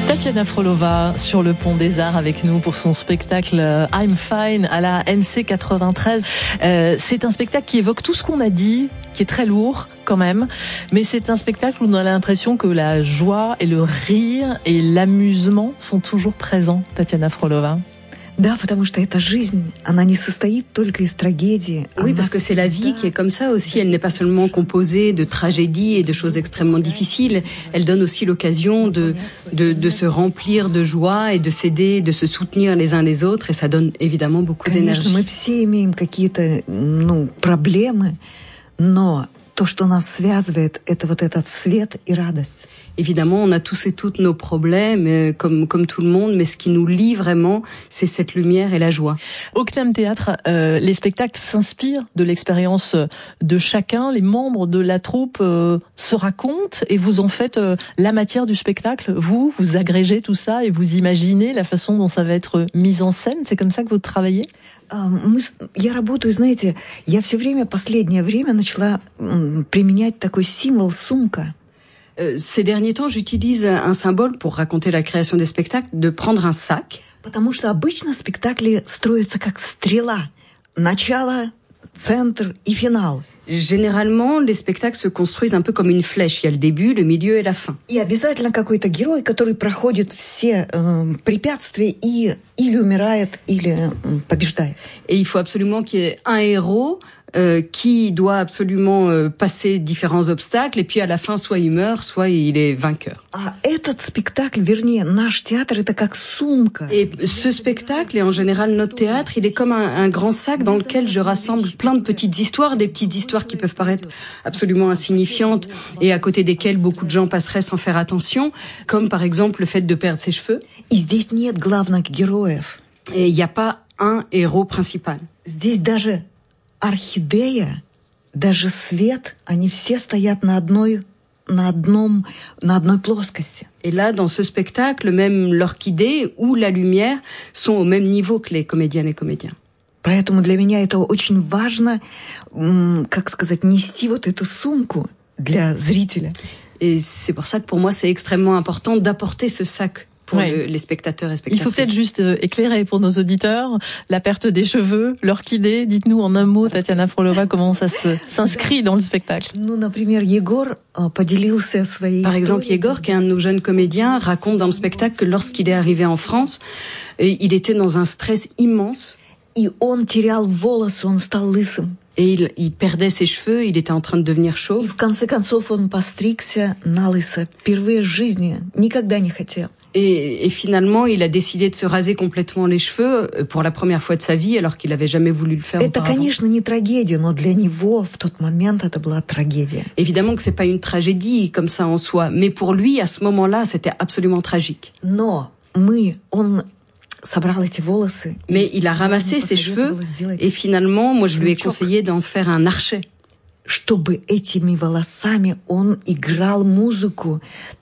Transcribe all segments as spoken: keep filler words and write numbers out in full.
Tatiana Frolova sur le Pont des Arts avec nous pour son spectacle I'm Fine à la M C quatre-vingt-treize. Euh, c'est un spectacle qui évoque tout ce qu'on a dit, qui est très lourd quand même, mais c'est un spectacle où on a l'impression que la joie et le rire et l'amusement sont toujours présents, Tatiana Frolova. Да, потому что эта жизнь, она не состоит только из трагедии. Oui, parce que c'est la vie qui est comme ça aussi. Elle n'est pas seulement composée de tragédies et de choses extrêmement difficiles. Elle donne aussi l'occasion de, de, de se remplir de joie et de s'aider, de se soutenir les uns les autres. Et ça donne évidemment beaucoup d'énergie. Конечно, мы все имеем какие-то, ну, проблемы, но то, что нас связывает, это вот этот свет и радость. Évidemment, on a tous et toutes nos problèmes, comme comme tout le monde, mais ce qui nous lie vraiment, c'est cette lumière et la joie. Au CNAM Théâtre, euh, les spectacles s'inspirent de l'expérience de chacun. Les membres de la troupe euh, se racontent et vous en faites euh, la matière du spectacle. Vous, vous agrégez tout ça et vous imaginez la façon dont ça va être mis en scène. C'est comme ça que vous travaillez? Мы, я работаю, знаете, я все время, последнее время начала применять такой символ сумка. Ces derniers temps, j'utilise un symbole pour raconter la création des spectacles, de prendre un sac. Потому что обычно спектакли строятся как стрела. Начало, центр и финал. Généralement, les spectacles se construisent un peu comme une flèche. Il y a le début, le milieu et la fin. И обязательно какой-то герой, который проходит все э, препятствия и или умирает, или э, побеждает. Et il faut absolument qu'il y ait un héros euh, qui doit absolument euh, passer différents obstacles, et puis à la fin, soit il meurt, soit il est vainqueur. А этот спектакль, вернее, наш театр, это как сумка. Et ce spectacle, et en général notre théâtre, il est comme un, un grand sac dans lequel je rassemble plein de petites histoires, des petites histoires qui peuvent paraître absolument insignifiantes et à côté desquelles beaucoup de gens passeraient sans faire attention, comme par exemple le fait de perdre ses cheveux. И здесь нет главных героев. Et il n'y a pas un héros principal. Здесь даже орхидея, даже свет, они все стоят на одной, на одном, на одной плоскости. Et là, dans ce spectacle, même l'orchidée ou la lumière sont au même niveau que les comédiennes et comédiens. Поэтому для меня это очень важно, как сказать, нести вот эту сумку для зрителя. Et c'est pour ça que pour moi, c'est extrêmement important d'apporter ce sac pour ouais. le, les spectateurs et spectatrices. Il faut peut-être juste éclairer pour nos auditeurs la perte des cheveux, l'orchidée. Dites-nous en un mot, Tatiana Frolova, comment ça se, s'inscrit dans le spectacle. Ну, например, Егор поделился своей Par exemple, Yegor, qui est un de nos jeunes comédiens, raconte dans le spectacle que lorsqu'il est arrivé en France, il était dans un stress immense. И он терял волосы, он стал лысым. Et il, il perdait ses cheveux, il était en train de devenir chauve. И в конце концов он постригся на лысо. Впервые в жизни, никогда не хотел. Et, et finalement, il a décidé de se raser complètement les cheveux pour la première fois de sa vie, alors qu'il n'avait jamais voulu le faire Это, auparavant. конечно, не трагедия, но для него в тот момент это была трагедия. Évidemment que c'est pas une tragédie comme ça en soi, mais pour lui, à ce moment-là, c'était absolument tragique. Но мы, он собрал эти волосы. Mais il a ramassé ses cheveux, et finalement, moi, je lui ai conseillé d'en faire un archet. Чтобы этими волосами он играл музыку,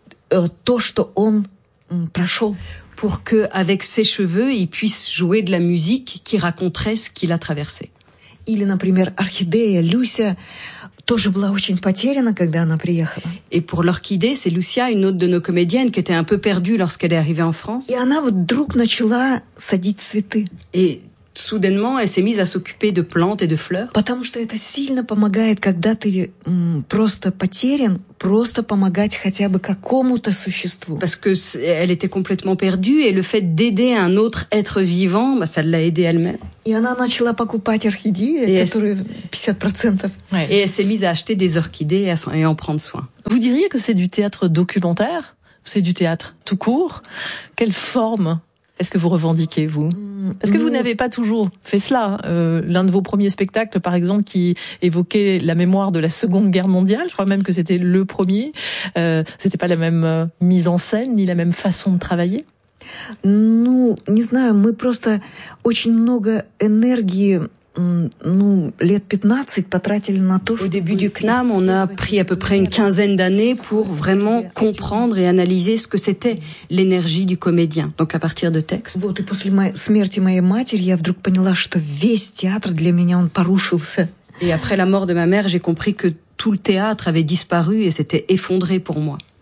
то, что он прошел. Pour que, avec ses cheveux, il puisse jouer de la musique qui raconterait ce qu'il a traversé. Или, например, орхидея Люся тоже была очень потеряна, когда она приехала. Et pour l'orchidée, c'est Lucia, une autre de nos comédiennes, qui était un peu perdue lorsqu'elle est arrivée en France. И она вдруг начала садить цветы. Et soudainement, elle s'est mise à s'occuper de plantes et de fleurs. Потому что это сильно помогает, когда ты м, просто потерян, просто помогать хотя бы какому-то существу. Parce que elle était complètement perdue, et le fait d'aider un autre être vivant, bah, ça l'a aidée elle-même. И она начала покупать орхидеи, et которые пятьдесят процентов. Ouais. Et elle s'est mise à acheter des orchidées et à en prendre soin. Vous diriez que c'est du théâtre documentaire? C'est du théâtre tout court? Quelle forme est-ce que vous revendiquez, vous? Parce que vous n'avez pas toujours fait cela. Euh, l'un de vos premiers spectacles, par exemple, qui évoquait la mémoire de la Seconde Guerre mondiale, je crois même que c'était le premier, euh, c'était pas la même euh, mise en scène, ni la même façon de travailler? Ну, не знаю, мы просто очень много энергии, ну, лет пятнадцать потратили на то, Au début du CNAM, on a pris à peu près une quinzaine d'années pour vraiment comprendre et analyser ce que c'était l'énergie du comédien. Donc à partir de textes. Вот, и после моей, смерти моей матери я вдруг поняла, что весь театр для меня, он порушился. Et après la mort de ma mère, j'ai compris que tout le théâtre avait disparu et s'était effondré pour moi.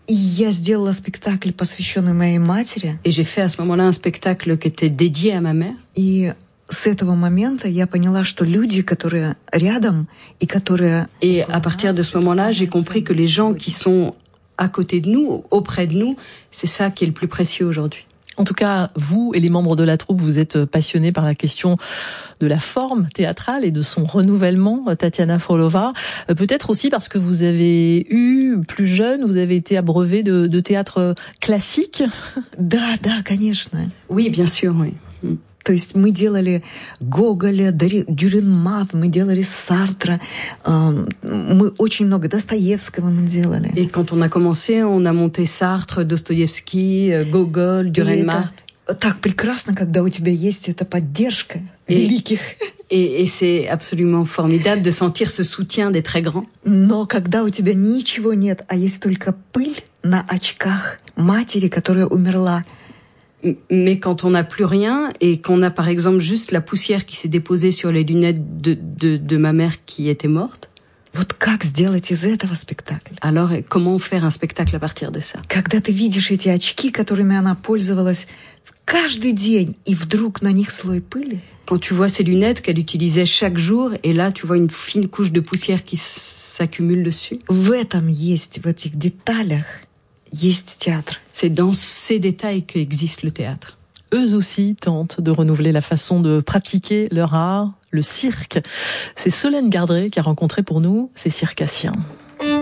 И я сделала спектакль, посвященный моей матери. Et j'ai fait à ce moment-là un spectacle qui était dédié à ma mère. И с этого момента я поняла, что люди, которые рядом и которые... Et à partir de ce moment-là, j'ai compris que les gens qui sont à côté de nous, auprès de nous, c'est ça qui est le plus précieux aujourd'hui. En tout cas, vous et les membres de la troupe, vous êtes passionnés par la question de la forme théâtrale et de son renouvellement, Tatiana Frolova. Peut-être aussi parce que vous avez eu, plus jeune, vous avez été abreuvée de, de théâtre classique. Да, да, конечно. Oui, bien sûr, oui. То есть мы делали Гоголя, Дюренмат, мы делали Сартра, мы очень много Достоевского мы делали. Et quand on a commencé, on a monté Sartre, Dostoïevski, Gogol, Dürrenmatt. Так прекрасно, когда у тебя есть эта поддержка великих. Et, et c'est absolument formidable de sentir ce soutien des très grands. Но когда у тебя ничего нет, а есть только пыль на очках матери, которая умерла. Mais quand on n'a plus rien et qu'on a par exemple juste la poussière qui s'est déposée sur les lunettes de, de, de ma mère qui était morte. Вот как сделать из этого спектакль? Alors, comment faire un spectacle à partir de ça? Когда ты видишь эти очки, которыми она пользовалась каждый день, и вдруг на них слой пыли. Quand tu vois ces lunettes qu'elle utilisait chaque jour, et là tu vois une fine couche de poussière qui s'accumule dessus. В этом есть, в этих деталях, есть театр. C'est dans ces détails qu'existe le théâtre. Eux aussi tentent de renouveler la façon de pratiquer leur art, le cirque. C'est Solène Gardré qui a rencontré pour nous ces circassiens.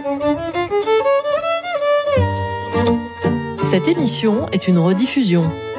Cette émission est une rediffusion.